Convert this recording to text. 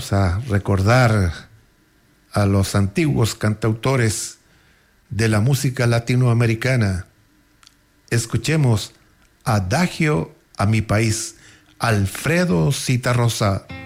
Vamos a recordar a los antiguos cantautores de la música latinoamericana. Escuchemos Adagio a mi país, Alfredo Zitarrosa.